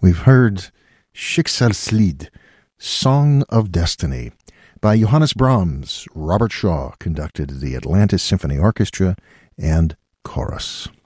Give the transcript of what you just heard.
We've heard Schicksalslied, Song of Destiny, by Johannes Brahms. Robert Shaw conducted the Atlantis Symphony Orchestra and chorus.